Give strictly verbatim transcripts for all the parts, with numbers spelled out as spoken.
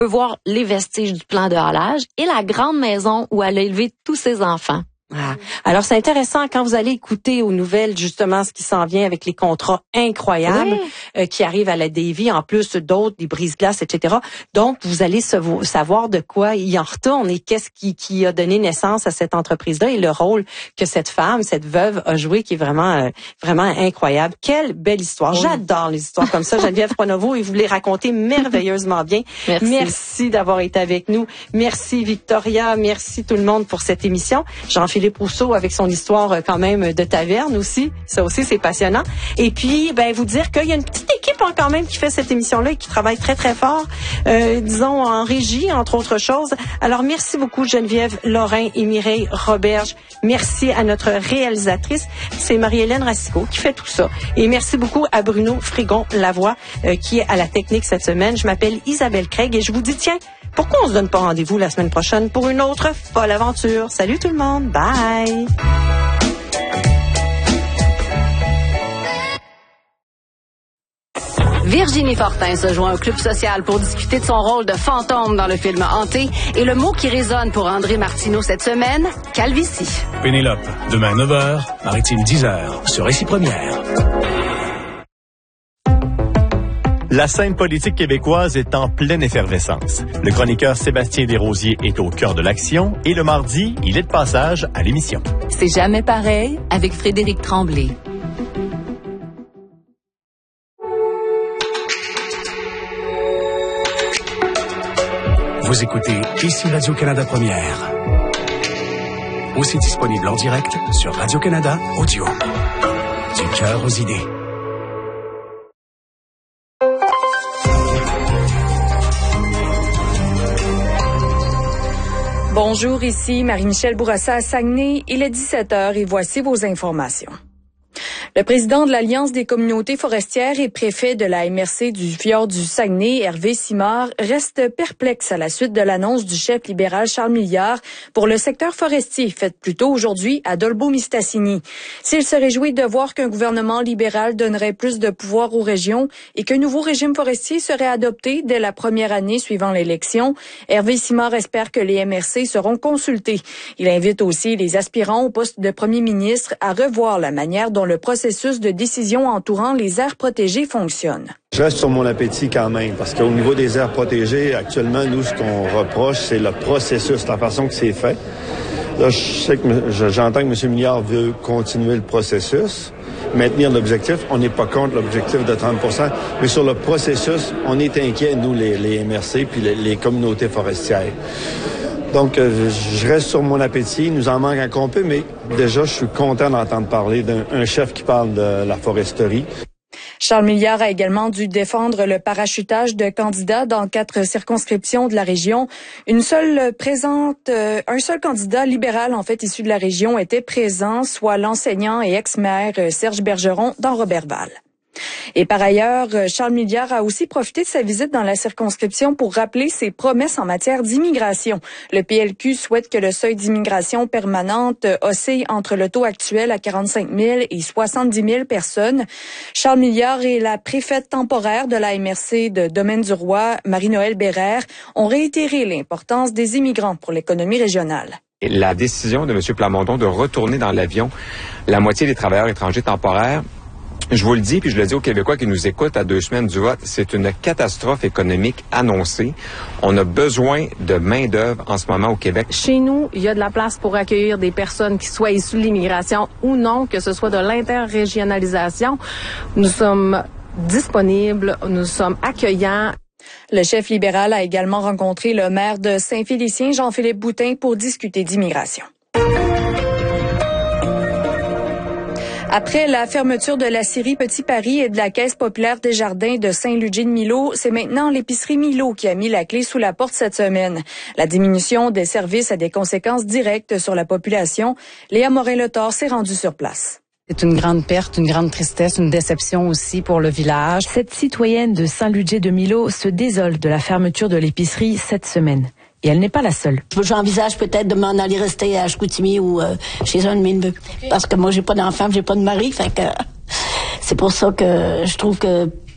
peut voir les vestiges du plan de halage et la grande maison où elle a élevé tous ses enfants. Ah. Alors, c'est intéressant quand vous allez écouter aux nouvelles, justement, ce qui s'en vient avec les contrats incroyables oui. euh, qui arrivent à la Davy, en plus d'autres, des brise-glaces, et cetera. Donc, vous allez se, savoir de quoi il en retourne et qu'est-ce qui, qui a donné naissance à cette entreprise-là et le rôle que cette femme, cette veuve a joué qui est vraiment euh, vraiment incroyable. Quelle belle histoire. Oui. J'adore les histoires comme ça. Geneviève Pronovo, et vous les racontez merveilleusement bien. Merci. Merci d'avoir été avec nous. Merci, Victoria. Merci tout le monde pour cette émission. Jean-Philippe Philippe Rousseau avec son histoire quand même de taverne aussi. Ça aussi, c'est passionnant. Et puis, ben vous dire qu'il y a une petite équipe hein, quand même qui fait cette émission-là et qui travaille très, très fort, euh, disons, en régie, entre autres choses. Alors, merci beaucoup, Geneviève, Lorrain et Mireille Roberge. Merci à notre réalisatrice, c'est Marie-Hélène Racicot qui fait tout ça. Et merci beaucoup à Bruno Frigon-Lavoie euh, qui est à la technique cette semaine. Je m'appelle Isabelle Craig et je vous dis, tiens, pourquoi on se donne pas rendez-vous la semaine prochaine pour une autre folle aventure? Salut tout le monde. Bye. Virginie Fortin se joint au Club social pour discuter de son rôle de fantôme dans le film Hanté et le mot qui résonne pour André Martineau cette semaine, calvitie. Pénélope, demain neuf heures, Maritime dix heures, sur Récit Première. La scène politique québécoise est en pleine effervescence. Le chroniqueur Sébastien Desrosiers est au cœur de l'action et le mardi, il est de passage à l'émission. C'est jamais pareil avec Frédéric Tremblay. Vous écoutez ici Radio-Canada Première. Aussi disponible en direct sur Radio-Canada Audio. Du cœur aux idées. Bonjour, ici Marie-Michel Bourassa à Saguenay. Il est dix-sept heures et voici vos informations. Le président de l'Alliance des communautés forestières et préfet de la M R C du fjord du Saguenay, Hervé Simard, reste perplexe à la suite de l'annonce du chef libéral Charles Milliard pour le secteur forestier, faite plus tôt aujourd'hui à Dolbeau-Mistassini. S'il se réjouit de voir qu'un gouvernement libéral donnerait plus de pouvoir aux régions et qu'un nouveau régime forestier serait adopté dès la première année suivant l'élection, Hervé Simard espère que les M R C seront consultés. Il invite aussi les aspirants au poste de premier ministre à revoir la manière dont le processus de décision entourant les aires protégées fonctionne. Je reste sur mon appétit quand même, parce qu'au niveau des aires protégées, actuellement, nous, ce qu'on reproche, c'est le processus, la façon que c'est fait. Là, je sais que j'entends que M. Milliard veut continuer le processus, maintenir l'objectif. On n'est pas contre l'objectif de trente pour cent, mais sur le processus, on est inquiets, nous, les, les M R C puis les, les communautés forestières. Donc, euh, je reste sur mon appétit. Il nous en manque encore un peu, mais déjà, je suis content d'entendre parler d'un chef qui parle de la foresterie. Charles Milliard a également dû défendre le parachutage de candidats dans quatre circonscriptions de la région. Une seule présente, euh, un seul candidat libéral, en fait, issu de la région, était présent, soit l'enseignant et ex-maire Serge Bergeron dans Roberval. Et par ailleurs, Charles Milliard a aussi profité de sa visite dans la circonscription pour rappeler ses promesses en matière d'immigration. Le P L Q souhaite que le seuil d'immigration permanente oscille entre le taux actuel à quarante-cinq mille et soixante-dix mille personnes. Charles Milliard et la préfète temporaire de la M R C de Domaine-du-Roi, Marie-Noëlle Bérère, ont réitéré l'importance des immigrants pour l'économie régionale. La décision de M. Plamondon de retourner dans l'avion la moitié des travailleurs étrangers temporaires, je vous le dis, puis je le dis aux Québécois qui nous écoutent à deux semaines du vote, c'est une catastrophe économique annoncée. On a besoin de main-d'œuvre en ce moment au Québec. Chez nous, il y a de la place pour accueillir des personnes qui soient issues de l'immigration ou non, que ce soit de l'interrégionalisation. Nous sommes disponibles, nous sommes accueillants. Le chef libéral a également rencontré le maire de Saint-Félicien, Jean-Philippe Boutin, pour discuter d'immigration. Après la fermeture de la scierie Petit Paris et de la Caisse populaire des Jardins de Saint-Ludger-de-Milo, c'est maintenant l'épicerie Milo qui a mis la clé sous la porte cette semaine. La diminution des services a des conséquences directes sur la population. Léa Morin-Letort s'est rendue sur place. C'est une grande perte, une grande tristesse, une déception aussi pour le village. Cette citoyenne de Saint-Ludger-de-Milo se désole de la fermeture de l'épicerie cette semaine. Et elle n'est pas la seule. J'envisage peut-être de m'en aller rester à Chicoutimi ou euh, chez un de mes neveux. Parce que moi, j'ai pas d'enfant, j'ai pas de mari, fait que c'est pour ça que je trouve que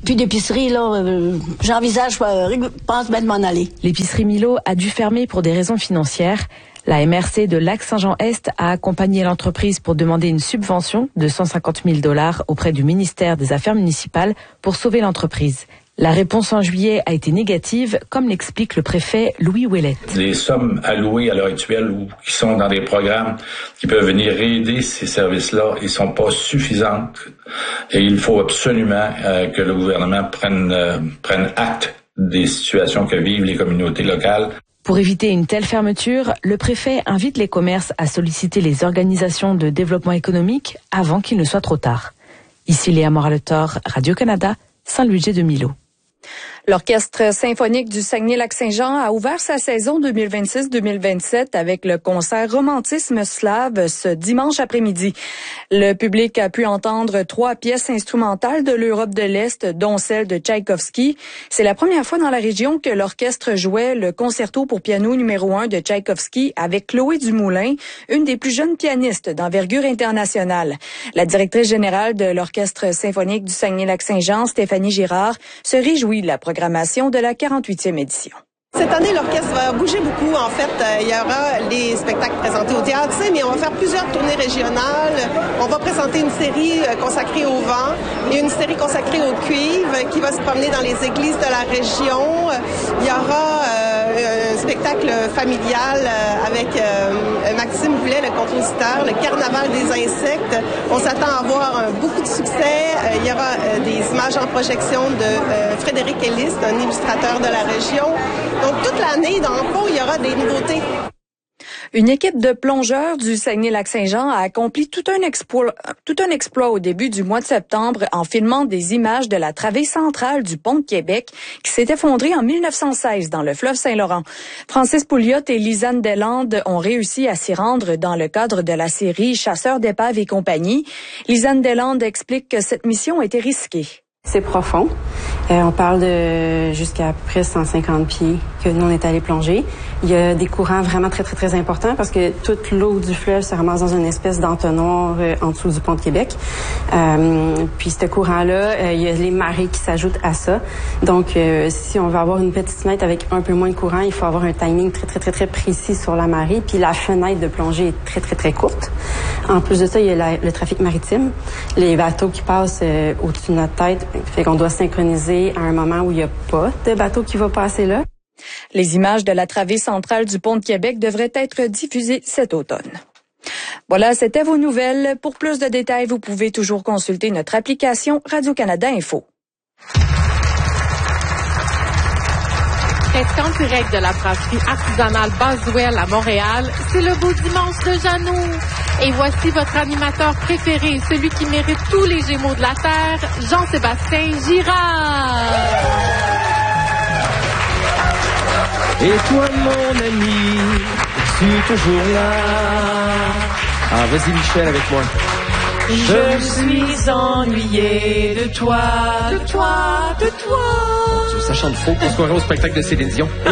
Puis d'épicerie, là, euh, j'envisage, euh, je pense bien de m'en aller. L'épicerie Milo a dû fermer pour des raisons financières. La M R C de Lac-Saint-Jean-Est a accompagné l'entreprise pour demander une subvention de cent cinquante mille dollars auprès du ministère des Affaires municipales pour sauver l'entreprise. La réponse en juillet a été négative, comme l'explique le préfet Louis Ouellette. Les sommes allouées à l'heure actuelle ou qui sont dans des programmes qui peuvent venir aider ces services-là, ils sont pas suffisantes. Et il faut absolument euh, que le gouvernement prenne, euh, prenne acte des situations que vivent les communautés locales. Pour éviter une telle fermeture, le préfet invite les commerces à solliciter les organisations de développement économique avant qu'il ne soit trop tard. Ici Léa Moral-Thor, Radio-Canada, Saint-Louis-de-Milo. L'Orchestre symphonique du Saguenay-Lac-Saint-Jean a ouvert sa saison deux mille vingt-six deux mille vingt-sept avec le concert Romantisme slave ce dimanche après-midi. Le public a pu entendre trois pièces instrumentales de l'Europe de l'Est, dont celle de Tchaïkovski. C'est la première fois dans la région que l'orchestre jouait le concerto pour piano numéro un de Tchaïkovski avec Chloé Dumoulin, une des plus jeunes pianistes d'envergure internationale. La directrice générale de l'Orchestre symphonique du Saguenay-Lac-Saint-Jean, Stéphanie Girard, se réjouit de la programmation de la quarante-huitième édition. Cette année, l'orchestre va bouger beaucoup. En fait, euh, il y aura les spectacles présentés au théâtre, mais on va faire plusieurs tournées régionales. On va présenter une série euh, consacrée au vent et une série consacrée au cuivre qui va se promener dans les églises de la région. Il y aura euh, un spectacle familial euh, avec euh, Maxime Boulet, le compositeur, le Carnaval des insectes. On s'attend à avoir euh, beaucoup de succès. Euh, il y aura euh, des images en projection de euh, Frédéric Ellis, un illustrateur de la région. Donc, toute l'année, dans le fond, il y aura des nouveautés. Une équipe de plongeurs du Saguenay-Lac-Saint-Jean a accompli tout un exploit, tout un exploit au début du mois de septembre en filmant des images de la travée centrale du pont de Québec qui s'est effondrée en mille neuf cent seize dans le fleuve Saint-Laurent. Francis Pouliot et Lisanne Deslandes ont réussi à s'y rendre dans le cadre de la série Chasseurs d'épaves et compagnie. Lisanne Deslandes explique que cette mission était risquée. C'est profond. Euh, on parle de jusqu'à à peu près cent cinquante pieds que nous, on est allé plonger. Il y a des courants vraiment très, très, très importants parce que toute l'eau du fleuve se ramasse dans une espèce d'entonnoir euh, en dessous du pont de Québec. Euh, puis ce courant-là, euh, il y a les marées qui s'ajoutent à ça. Donc, euh, si on veut avoir une petite fenêtre avec un peu moins de courant, il faut avoir un timing très, très, très, très précis sur la marée. Puis la fenêtre de plongée est très, très, très courte. En plus de ça, il y a la, le trafic maritime. Les bateaux qui passent euh, au-dessus de notre tête, fait qu'on doit synchroniser à un moment où il n'y a pas de bateau qui va passer là. Les images de la travée centrale du pont de Québec devraient être diffusées cet automne. Voilà, c'était vos nouvelles. Pour plus de détails, vous pouvez toujours consulter notre application Radio-Canada Info. Fête en direct de la brasserie artisanale Baswell à Montréal, c'est le beau dimanche de Jeannot. Et voici votre animateur préféré, celui qui mérite tous les Gémeaux de la Terre, Jean-Sébastien Girard. Et toi, mon ami, tu es toujours là. Ah, vas-y, Michel, avec moi. Je suis ennuyé de toi, de toi, de toi. Ça chante faux pour se croirait au spectacle de Céline Dion.